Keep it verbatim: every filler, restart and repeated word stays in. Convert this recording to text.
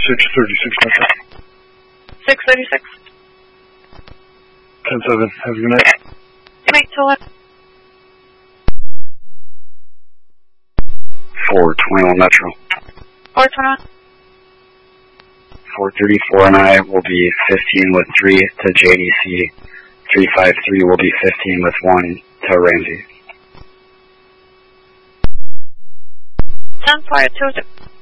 six thirty-six, Metro. six thirty-six. ten seven, have a good night. Good night, Tola. four twenty-one Metro. four twenty-one. four thirty-four and I will be fifteen with three to J D C. three five three will be fifteen with one to Ramsey. ten four two two.